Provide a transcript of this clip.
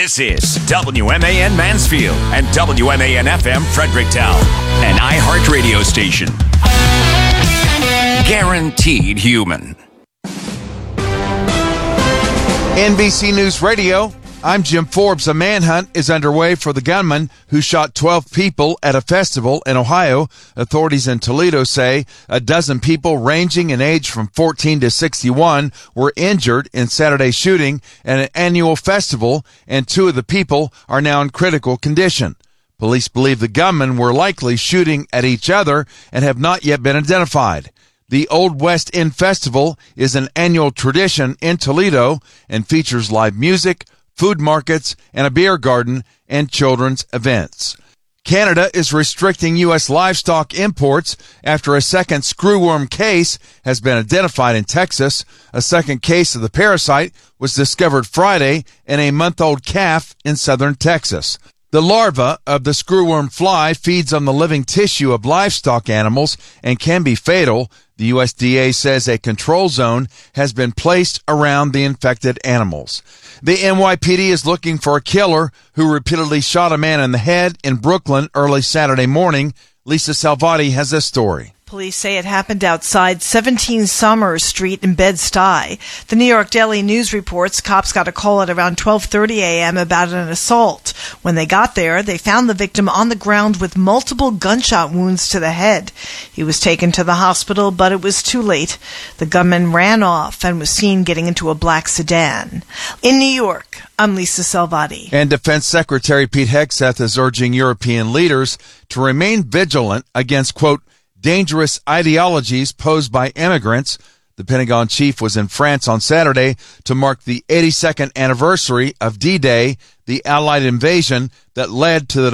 This is WMAN Mansfield and WMAN FM Fredericktown, an iHeart radio station. Guaranteed human. NBC News Radio, I'm Jim Forbes. A manhunt is underway for the gunman who shot 12 people at a festival in Ohio. Authorities in Toledo say a dozen people ranging in age from 14 to 61 were injured in Saturday's shooting at an annual festival, and 2 of the people are now in critical condition. Police believe the gunmen were likely shooting at each other and have not yet been identified. The Old West End Festival is an annual tradition in Toledo and features live music, food markets, and a beer garden and children's events. Canada is restricting U.S. livestock imports after a second screwworm case has been identified in Texas. A second case of the parasite was discovered Friday in a month-old calf in southern Texas. The larva of the screwworm fly feeds on the living tissue of livestock animals and can be fatal. The USDA says a control zone has been placed around the infected animals. The NYPD is looking for a killer who repeatedly shot a man in the head in Brooklyn early Saturday morning. Lisa Salvati has this story. Police say it happened outside 17 Somers Street in Bed-Stuy. The New York Daily News reports cops got a call at around 12:30 a.m. about an assault. When they got there, they found the victim on the ground with multiple gunshot wounds to the head. He was taken to the hospital, but it was too late. The gunman ran off and was seen getting into a black sedan. In New York, I'm Lisa Salvati. And Defense Secretary Pete Hegseth is urging European leaders to remain vigilant against, quote, dangerous ideologies posed by immigrants. The Pentagon chief was in France on Saturday to mark the 82nd anniversary of D-Day, the Allied invasion that led to the